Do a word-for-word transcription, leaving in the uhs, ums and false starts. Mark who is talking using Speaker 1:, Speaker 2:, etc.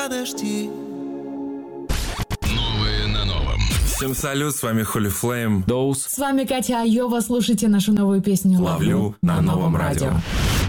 Speaker 1: Подожди.
Speaker 2: Новые на новом.
Speaker 3: Всем салют, с вами Holy Flame.
Speaker 4: Доус.
Speaker 5: С вами Катя Айова, слушайте нашу новую песню
Speaker 3: Ловлю на новом радио.